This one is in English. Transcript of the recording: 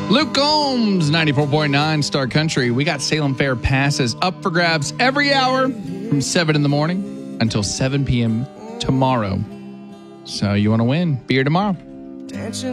Luke Combs, 94.9 Star Country. We got Salem Fair passes up for grabs every hour from 7 in the morning until 7 p.m. tomorrow. So you want to win? Be here tomorrow.